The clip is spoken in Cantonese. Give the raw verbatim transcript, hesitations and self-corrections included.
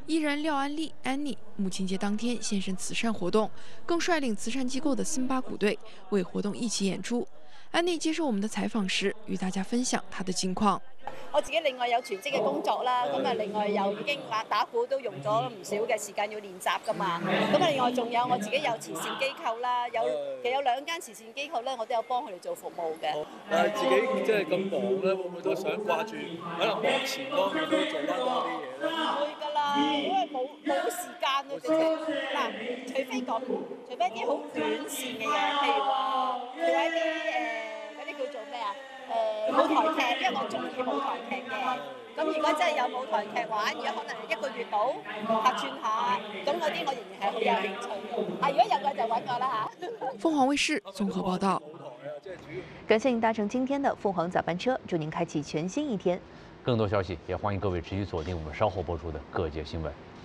艺人廖安丽 Annie 母亲节当天现身慈善活动，更率领慈善機構的辛巴鼓隊为活動一起演出。安妮接受我們的採訪時，與大家分享她的近況。 我自己另外有全職嘅工作啦，咁啊另外又已經打打鼓都用咗唔少嘅時間要練習噶嘛。咁啊另外仲有我自己有慈善機構啦，有其實有兩間慈善機構咧，我都有幫佢哋做服務嘅。 但係自己即係咁忙咧，會唔會都想掛住可能幕前方面都做翻多啲嘢咧？ 唔會㗎啦，因為冇冇時間啊，直情嗱，除非咁，除非啲好短線嘅嘢，譬如話譬如話一啲誒嗰啲叫做咩啊？誒、呃、舞台劇，因為我中意舞台劇嘅。咁如果真係有舞台劇玩，而家可能一個月到客串下，咁嗰啲我仍然係好有興趣嘅。啊，如果有嘅就揾我啦嚇。 鳳凰衛視綜合報道。 感謝您搭乘今天的鳳凰早班車，祝您開啟全新一天。 更多消息也歡迎各位持續鎖定我們稍後播出的各界新聞。